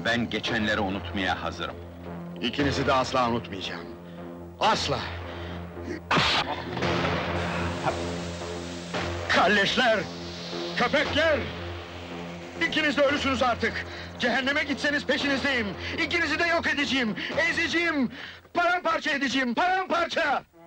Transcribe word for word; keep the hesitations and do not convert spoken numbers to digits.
Ben geçenleri unutmaya hazırım. İkinizi de asla unutmayacağım. Asla! Kalleşler! Köpekler! İkiniz de ölüsünüz artık! Cehenneme gitseniz peşinizdeyim! İkinizi de yok edeceğim! Ezeceğim! Paramparça edeceğim! Paramparça!